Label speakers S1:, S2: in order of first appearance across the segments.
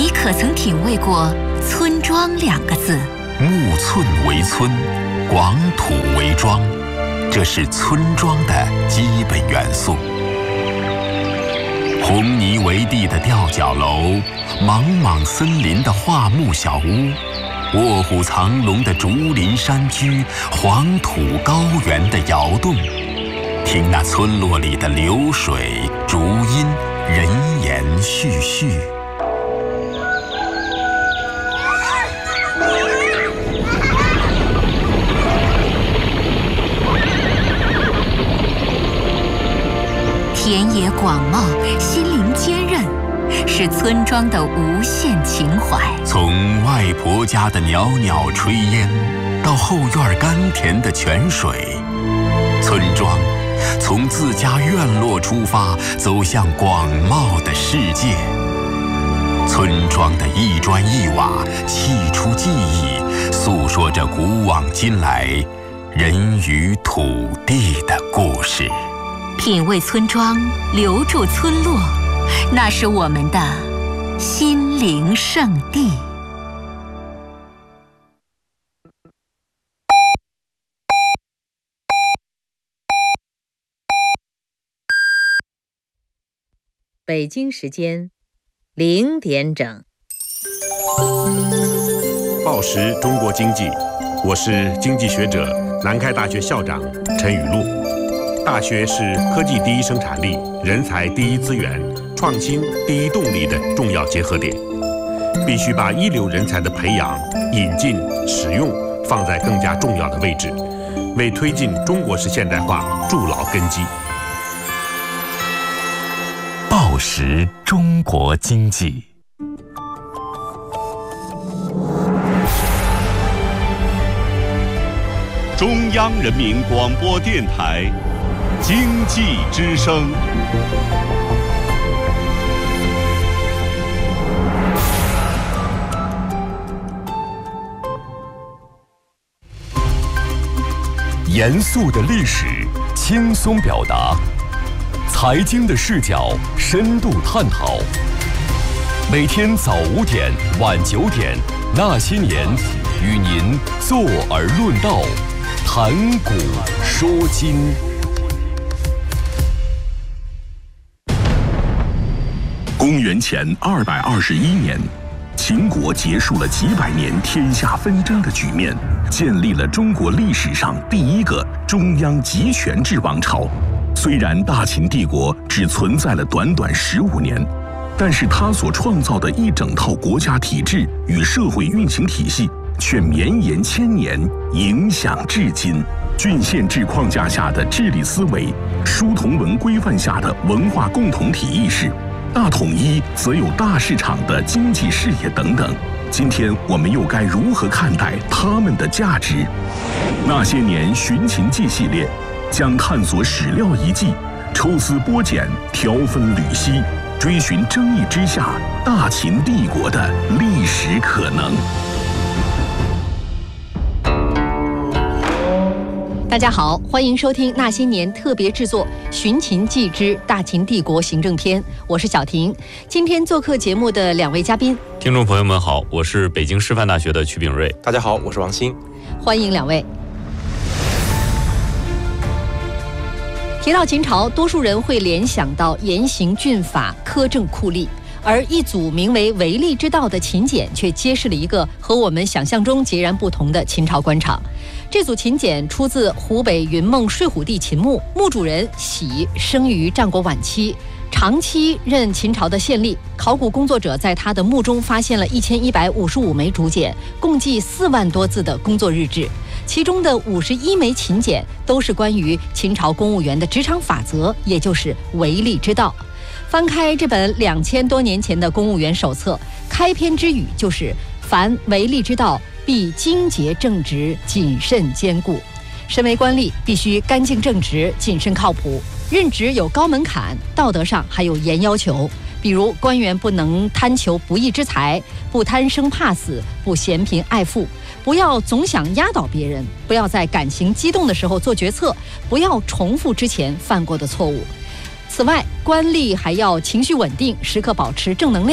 S1: 你可曾品味过村庄2个字？
S2: 木寸为村，广土为庄，这是村庄的基本元素。红泥为地的吊脚楼，莽莽森林的桦木小屋，卧虎藏龙的竹林山居，黄土高原的窑洞，听那村落里的流水、竹音、人言絮絮。
S1: 田野广袤，心灵坚韧，是村庄的无限情怀。
S2: 从外婆家的袅袅炊烟，到后院甘甜的泉水，村庄从自家院落出发，走向广袤的世界。村庄的一砖一瓦，砌出记忆，诉说着古往今来人与土地的故事。
S1: 品味村庄，留住村落，那是我们的心灵圣地。
S3: 北京时间0点整。
S4: 报时中国经济，我是经济学者、南开大学校长陈雨露。大学是科技第一生产力、人才第一资源、创新第一动力的重要结合点，必须把一流人才的培养、引进、使用放在更加重要的位置，为推进中国式现代化筑牢根基。
S2: 报时中国经济。
S5: 中央人民广播电台经济之声。
S2: 严肃的历史，轻松表达；财经的视角，深度探讨。每天早5点、晚9点，那些年，与您坐而论道，谈古说今。公元前221年，秦国结束了几百年天下纷争的局面，建立了中国历史上第一个中央集权制王朝。虽然大秦帝国只存在了短短15年，但是它所创造的一整套国家体制与社会运行体系却绵延千年，影响至今。郡县制框架下的治理思维，书同文规范下的文化共同体意识，大统一则有大市场的经济视野等等。今天我们又该如何看待它们的价值？那些年寻秦记系列将探索史料遗迹，抽丝剥茧，挑分缕析，追寻争议之下大秦帝国的历史可能。
S6: 大家好，欢迎收听那些年特别制作《寻秦记之大秦帝国行政篇》，我是小婷。今天做客节目的2位嘉宾，
S7: 听众朋友们好，我是北京师范大学的曲炳瑞。
S8: 大家好，我是王鑫。
S6: 欢迎2位。提到秦朝，多数人会联想到严刑峻法、苛政酷吏，而一组名为《惟利之道》的秦简却揭示了一个和我们想象中截然不同的秦朝官场。这组秦简出自湖北云梦睡虎地秦墓，墓主人喜生于战国晚期，长期任秦朝的县吏。考古工作者在他的墓中发现了1155枚竹简，共计4万多字的工作日志，其中的51枚秦简都是关于秦朝公务员的职场法则，也就是惟利之道。翻开这本2000多年前的公务员手册，开篇之语就是凡惟利之道，必精洁正直，谨慎坚固。身为官吏，必须干净正直，谨慎靠谱。任职有高门槛，道德上还有严要求，比如官员不能贪求不义之财，不贪生怕死，不嫌贫爱富，不要总想压倒别人，不要在感情激动的时候做决策，不要重复之前犯过的错误。此外，官吏还要情绪稳定，时刻保持正能量，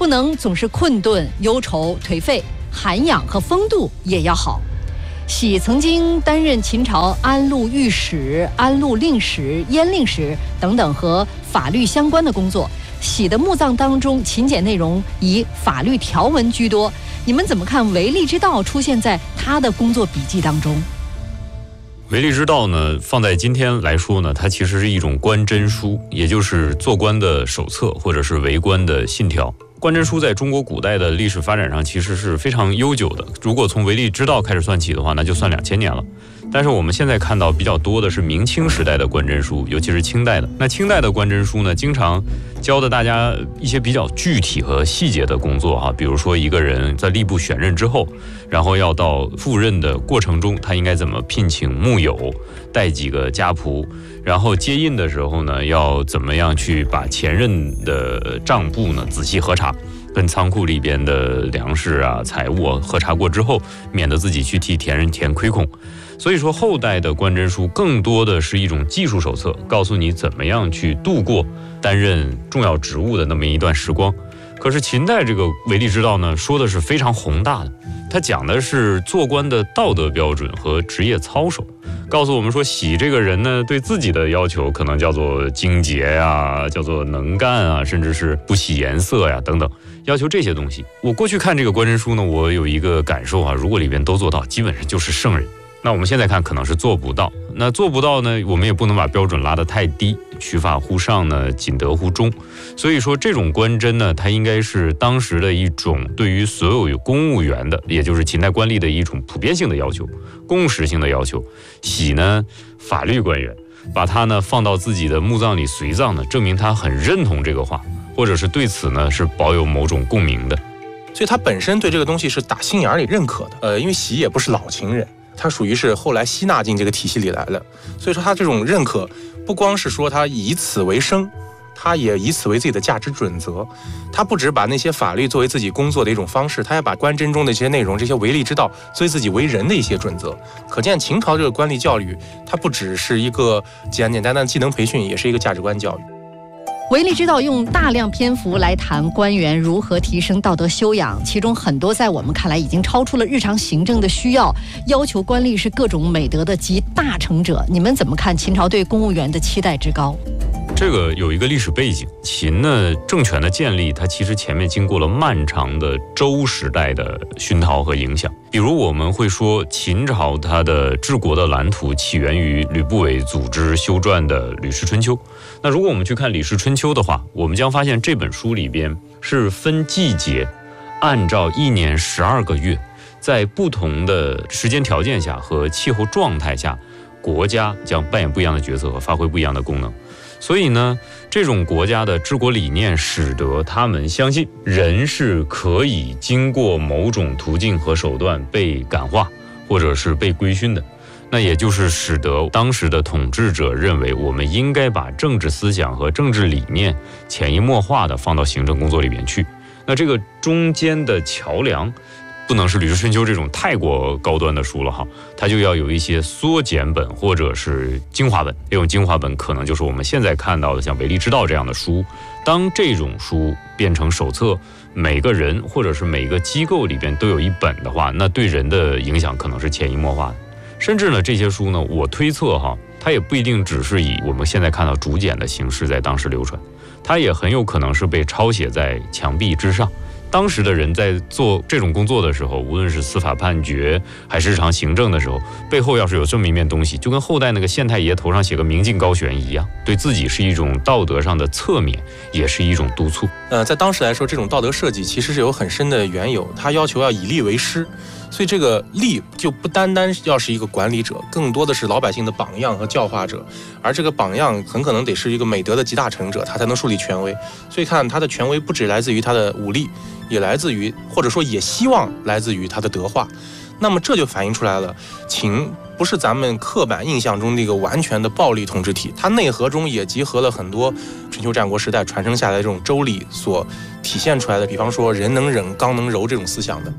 S6: 不能总是困顿、忧愁、颓废，涵养和风度也要好。喜曾经担任秦朝安陆御史、安陆令史、鄢令史等等和法律相关的工作。喜的墓葬当中，勤俭内容以法律条文居多。你们怎么看唯利之道出现在他的工作笔记当中？
S7: 唯利之道呢，放在今天来说呢，它其实是一种官箴书，也就是做官的手册或者是为官的信条。官箴书在中国古代的历史发展上其实是非常悠久的，如果从唯利之道开始算起的话，那就算2000年了。但是我们现在看到比较多的是明清时代的官箴书，尤其是清代的。那清代的官箴书呢，经常教的大家一些比较具体和细节的工作比如说一个人在吏部选任之后，然后要到赴任的过程中，他应该怎么聘请幕友，带几个家仆，然后接印的时候呢，要怎么样去把前任的账簿呢仔细核查，跟仓库里边的粮食啊、财物核查过之后，免得自己去替前任填亏空。所以说后代的官箴书更多的是一种技术手册，告诉你怎么样去度过担任重要职务的那么一段时光。可是秦代这个唯利之道呢，说的是非常宏大的，它讲的是做官的道德标准和职业操守，告诉我们说喜这个人呢，对自己的要求可能叫做精洁呀，叫做能干啊，甚至是不起颜色呀等等，要求这些东西。我过去看这个官箴书呢，我有一个感受如果里边都做到，基本上就是圣人。那我们现在看可能是做不到，那做不到呢，我们也不能把标准拉得太低，取法乎上呢，仅得乎中。所以说这种官箴呢，它应该是当时的一种对于所有有公务员的，也就是秦代官吏的一种普遍性的要求，共识性的要求。喜呢，法律官员，把它呢放到自己的墓葬里随葬呢，证明他很认同这个话，或者是对此呢是保有某种共鸣的。
S8: 所以他本身对这个东西是打心眼里认可的。因为喜也不是老秦人，他属于是后来吸纳进这个体系里来的，所以说他这种认可不光是说他以此为生，他也以此为自己的价值准则。他不只把那些法律作为自己工作的一种方式，他也把官箴中的一些内容，这些唯利之道作为自己为人的一些准则。可见秦朝这个官吏教育，它不只是一个简简单单的技能培训，也是一个价值观教育。
S6: 唯利之道用大量篇幅来谈官员如何提升道德修养，其中很多在我们看来已经超出了日常行政的需要，要求官吏是各种美德的集大成者。你们怎么看秦朝对公务员的期待之高？
S7: 这个有一个历史背景，秦呢政权的建立，它其实前面经过了漫长的周时代的熏陶和影响。比如我们会说，秦朝它的治国的蓝图起源于吕不韦组织修撰的《吕氏春秋》。那如果我们去看《吕氏春秋》的话，我们将发现这本书里边是分季节，按照1年12个月，在不同的时间条件下和气候状态下，国家将扮演不一样的角色和发挥不一样的功能。所以呢，这种国家的治国理念使得他们相信人是可以经过某种途径和手段被感化或者是被规训的。那也就是使得当时的统治者认为，我们应该把政治思想和政治理念潜移默化的放到行政工作里面去。那这个中间的桥梁不能是《吕氏春秋》这种太过高端的书了它就要有一些缩减本或者是精华本。这种精华本可能就是我们现在看到的像《唯利之道》这样的书。当这种书变成手册，每个人或者是每个机构里边都有一本的话，那对人的影响可能是潜移默化的。甚至呢，这些书呢，我推测它也不一定只是以我们现在看到竹简的形式在当时流传，它也很有可能是被抄写在墙壁之上。当时的人在做这种工作的时候，无论是司法判决还是日常行政的时候，背后要是有这么一面东西，就跟后代那个县太爷头上写个明镜高悬一样，对自己是一种道德上的侧面，也是一种督促。
S8: 在当时来说，这种道德设计其实是有很深的缘由，它要求要以吏为师。所以这个吏就不单单要是一个管理者，更多的是老百姓的榜样和教化者，而这个榜样很可能得是一个美德的集大成者，他才能树立权威。所以看他的权威不只来自于他的武力，也来自于，或者说也希望来自于他的德化。那么这就反映出来了，秦不是咱们刻板印象中那个完全的暴力统治体，它内核中也集合了很多春秋战国时代传承下来的这种周礼所体现出来的，比方说人能忍，刚能柔这种思想的。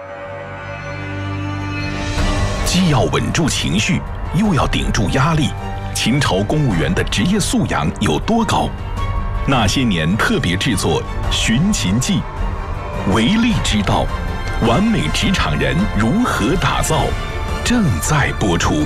S2: 既要稳住情绪，又要顶住压力，秦朝公务员的职业素养有多高？那些年特别制作《寻秦记》， 为利之道，完美职场人如何打造？正在播出。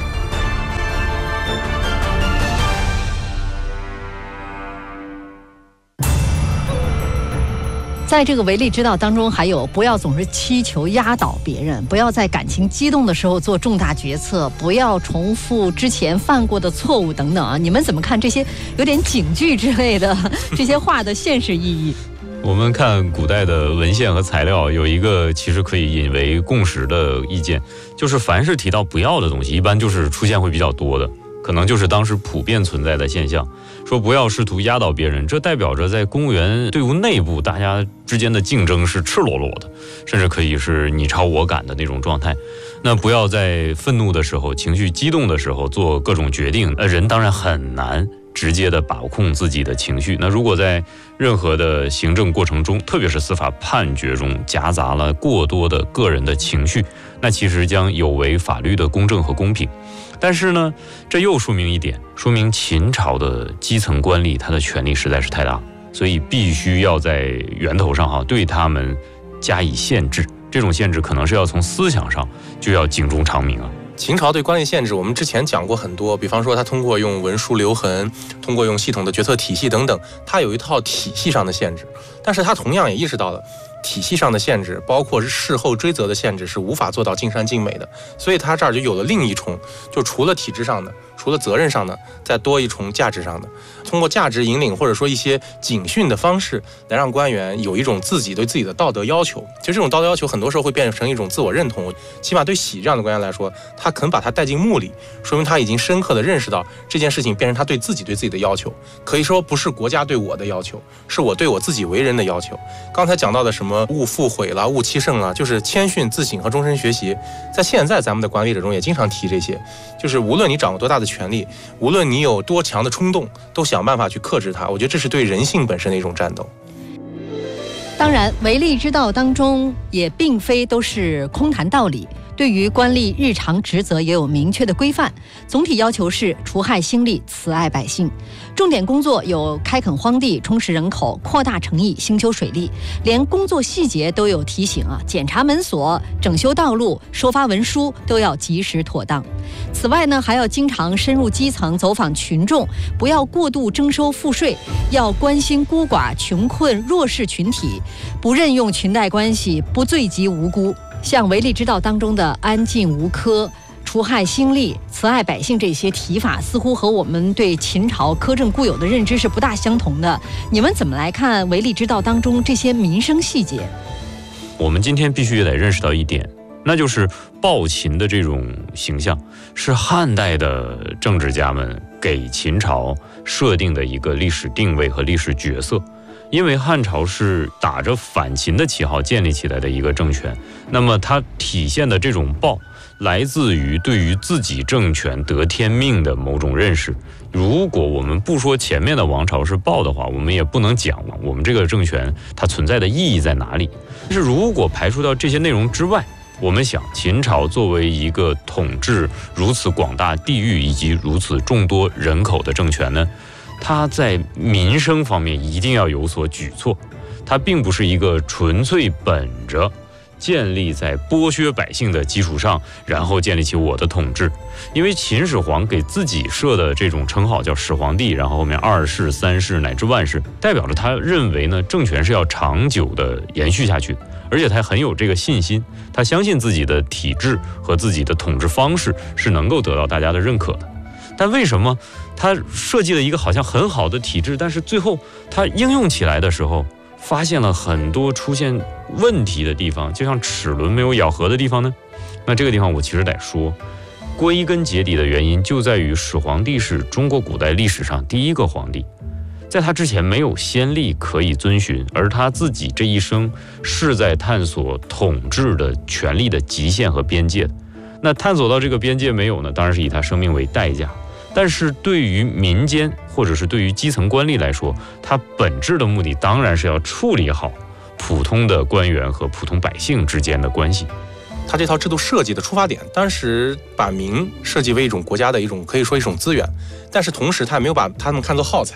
S6: 在这个为利之道当中，还有不要总是祈求压倒别人，不要在感情激动的时候做重大决策，不要重复之前犯过的错误等等啊！你们怎么看这些有点警句之类的这些话的现实意义？
S7: 我们看古代的文献和材料，有一个其实可以引为共识的意见，就是凡是提到不要的东西，一般就是出现会比较多的，可能就是当时普遍存在的现象。说不要试图压倒别人，这代表着在公务员队伍内部，大家之间的竞争是赤裸裸的，甚至可以是你超我赶的那种状态。那不要在愤怒的时候、情绪激动的时候做各种决定，人当然很难直接的把控自己的情绪。那如果在任何的行政过程中，特别是司法判决中夹杂了过多的个人的情绪，那其实将有违法律的公正和公平。但是呢，这又说明一点，说明秦朝的基层官吏他的权力实在是太大，所以必须要在源头上对他们加以限制。这种限制可能是要从思想上就要警钟长鸣啊。
S8: 秦朝对官吏限制，我们之前讲过很多，比方说他通过用文书留痕，通过用系统的决策体系等等，他有一套体系上的限制。但是他同样也意识到了，体系上的限制，包括是事后追责的限制，是无法做到尽善尽美的。所以他这儿就有了另一重，就除了体制上的，除了责任上的，再多一重价值上的。通过价值引领或者说一些警训的方式，来让官员有一种自己对自己的道德要求。其实这种道德要求很多时候会变成一种自我认同。起码对喜这样的官员来说，他肯把他带进墓里，说明他已经深刻的认识到这件事情变成他对自己的要求。可以说不是国家对我的要求，是我对我自己为人的要求。刚才讲到的什么勿负悔啦、勿欺胜啦，就是谦逊、自省和终身学习。在现在咱们的管理者中也经常提这些，就是无论你掌握多大的权力，无论你有多强的冲动，都想办法去克制它。我觉得这是对人性本身的一种战斗。
S6: 当然，为利之道当中也并非都是空谈道理，对于官吏日常职责也有明确的规范。总体要求是除害兴利、慈爱百姓。重点工作有开垦荒地、充实人口、扩大城邑、兴修水利，连工作细节都有提醒啊，检查门锁、整修道路、收发文书都要及时妥当。此外呢，还要经常深入基层，走访群众，不要过度征收赋税，要关心孤寡、穷困、弱势群体，不任用裙带关系，不罪及无辜。像为利之道当中的安静无苛、除害兴利、慈爱百姓这些提法，似乎和我们对秦朝苛政固有的认知是不大相同的。你们怎么来看为利之道当中这些民生细节？
S7: 我们今天必须得认识到一点，那就是暴秦的这种形象是汉代的政治家们给秦朝设定的一个历史定位和历史角色。因为汉朝是打着反秦的旗号建立起来的一个政权，那么它体现的这种暴，来自于对于自己政权得天命的某种认识。如果我们不说前面的王朝是暴的话，我们也不能讲我们这个政权它存在的意义在哪里。但是如果排除到这些内容之外，我们想秦朝作为一个统治如此广大地域以及如此众多人口的政权呢，它在民生方面一定要有所举措，它并不是一个纯粹本着建立在剥削百姓的基础上，然后建立起我的统治。因为秦始皇给自己设的这种称号叫始皇帝，然后后面2世、3世乃至万世，代表着他认为呢，政权是要长久的延续下去的，而且他很有这个信心，他相信自己的体制和自己的统治方式是能够得到大家的认可的。但为什么他设计了一个好像很好的体制，但是最后他应用起来的时候，发现了很多出现问题的地方，就像齿轮没有咬合的地方呢？那这个地方我其实得说，归根结底的原因就在于始皇帝是中国古代历史上第一个皇帝，在他之前没有先例可以遵循，而他自己这一生是在探索统治的权力的极限和边界的。那探索到这个边界没有呢？当然是以他生命为代价。但是对于民间或者是对于基层官吏来说，他本质的目的当然是要处理好普通的官员和普通百姓之间的关系。
S8: 他这套制度设计的出发点，当时把民设计为一种国家的一种可以说一种资源，但是同时他也没有把他们看作耗材。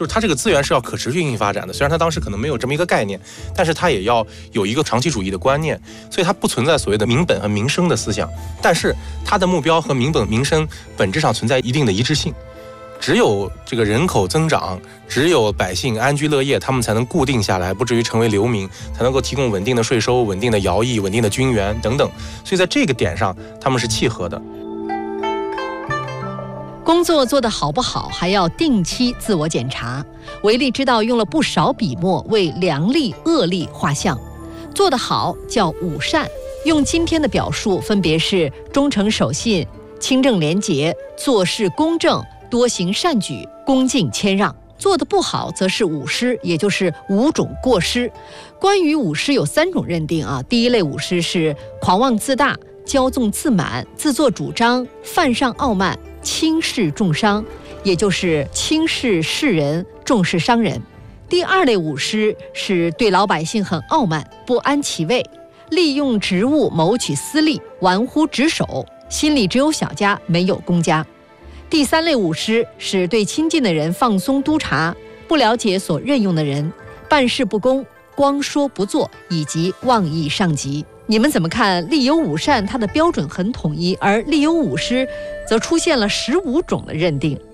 S8: 就是它这个资源是要可持续性发展的。虽然它当时可能没有这么一个概念，但是它也要有一个长期主义的观念，所以它不存在所谓的民本和民生的思想，但是它的目标和民本民生本质上存在一定的一致性。只有这个人口增长，只有百姓安居乐业，他们才能固定下来，不至于成为流民，才能够提供稳定的税收、稳定的徭役、稳定的军援等等。所以在这个点上，他们是契合的。
S6: 工作做得好不好，还要定期自我检查。维利之道用了不少笔墨为良吏、恶吏画像。做得好叫五善，用今天的表述分别是忠诚守信、清正廉洁、做事公正、多行善举、恭敬谦让。做得不好则是五失，也就是5种过失。关于五失有3种认定啊。第一类五失是狂妄自大、骄纵自满、自作主张、犯上傲慢、轻视重伤，也就是轻视世人，重视商人。第2类五失是对老百姓很傲慢，不安其位，利用职务谋取私利，玩忽职守，心里只有小家，没有公家。第3类五失是对亲近的人放松督察，不了解所任用的人，办事不公，光说不做，以及妄议上级。你们怎么看？立有五善它的标准很统一，而立有五失则出现了15种的认定。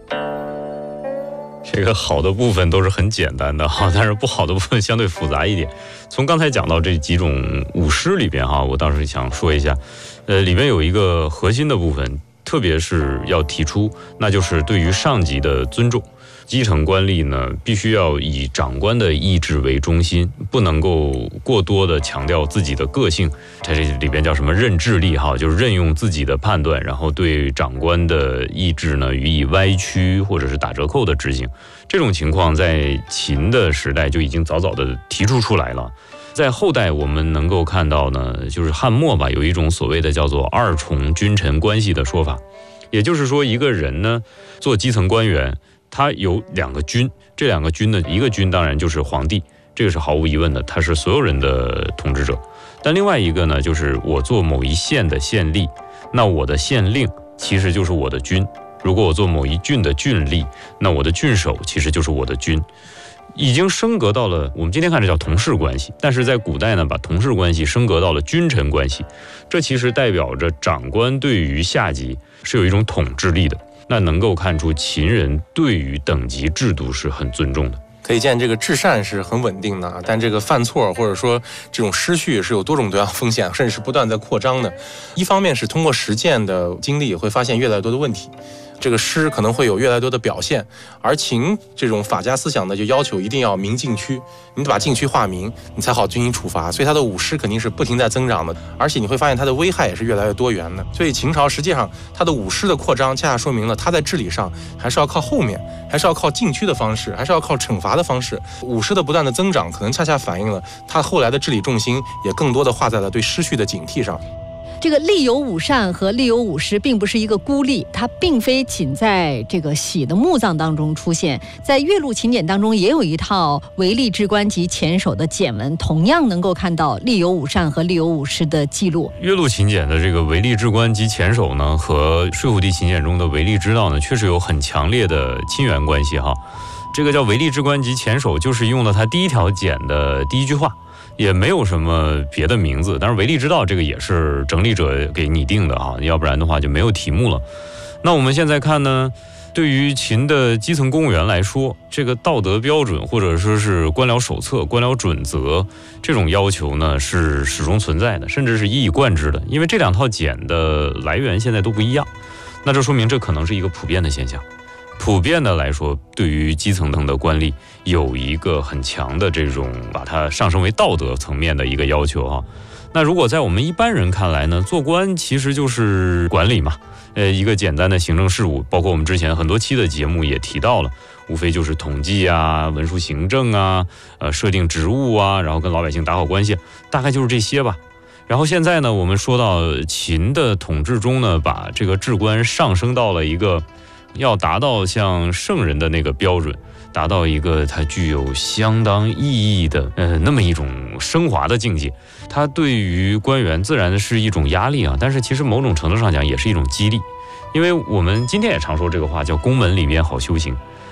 S7: 这个好的部分都是很简单的哈，但是不好的部分相对复杂一点。从刚才讲到这几种五失里边哈，我倒是想说一下，里边有一个核心的部分，特别是要提出，那就是对于上级的尊重。基层官吏呢，必须要以长官的意志为中心，不能够过多的强调自己的个性。在这里边叫什么任智力哈，就是任用自己的判断，然后对长官的意志呢予以歪曲或者是打折扣的执行。这种情况在秦的时代就已经早早的提出来了。在后代我们能够看到呢，就是汉末吧，有一种所谓的叫做2重君臣关系的说法，也就是说一个人呢做基层官员，他有2个君，这2个君呢，一个君当然就是皇帝，这个是毫无疑问的，他是所有人的统治者。但另外一个呢，就是我做某一县的县吏，那我的县令其实就是我的君；如果我做某一郡的郡吏，那我的郡守其实就是我的君。已经升格到了我们今天看这叫同事关系，但是在古代呢，把同事关系升格到了君臣关系，这其实代表着长官对于下级是有一种统治力的。那能够看出秦人对于等级制度是很尊重的。
S8: 可以见这个至善是很稳定的，但这个犯错或者说这种失序是有多种多样风险，甚至是不断在扩张的。一方面是通过实践的经历会发现越来越多的问题，这个失可能会有越来越多的表现，而秦这种法家思想呢，就要求一定要明禁区，你得把禁区划明，你才好进行处罚，所以它的五失肯定是不停在增长的，而且你会发现它的危害也是越来越多元的。所以秦朝实际上它的五失的扩张，恰恰说明了它在治理上还是要靠后面，还是要靠禁区的方式，还是要靠惩罚的方式。五失的不断的增长，可能恰恰反映了它后来的治理重心也更多的画在了对失序的警惕上。
S6: 这个立有五善和立有五失并不是一个孤立，它并非仅在这个喜的墓葬当中出现，在岳麓秦简当中也有一套为吏之官及前手的简文，同样能够看到立有五善和立有五失的记录。
S7: 岳麓秦简的这个为吏之官及前手呢，和睡虎地秦简中的为吏之道呢，确实有很强烈的亲缘关系哈。这个叫为吏之官及前手，就是用了它第1条简的第1句话，也没有什么别的名字。当然为吏之道这个也是整理者给拟定的啊，要不然的话就没有题目了。那我们现在看呢，对于秦的基层公务员来说，这个道德标准或者说是官僚手册、官僚准则这种要求呢，是始终存在的，甚至是一以贯之的。因为这2套简的来源现在都不一样，那这说明这可能是一个普遍的现象。普遍的来说，对于基层的官吏有一个很强的这种把它上升为道德层面的一个要求哈。那如果在我们一般人看来呢，做官其实就是管理嘛，一个简单的行政事务，包括我们之前很多期的节目也提到了，无非就是统计啊、文书行政啊、设定职务啊，然后跟老百姓打好关系，大概就是这些吧。然后现在呢，我们说到秦的统治中呢，把这个治官上升到了一个要达到像圣人的那个标准，达到一个它具有相当意义的那么一种升华的境界。它对于官员自然是一种压力啊，但是其实某种程度上讲也是一种激励。因为我们今天也常说这个话叫宫门里面好修行，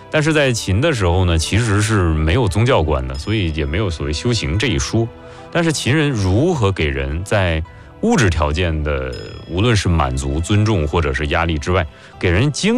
S7: 但是在秦的时候呢，其实是没有宗教观的，所以也没有所谓修行这一说。但是秦人如何给人在物质条件的，无论是满足、尊重或者是压力之外，给人精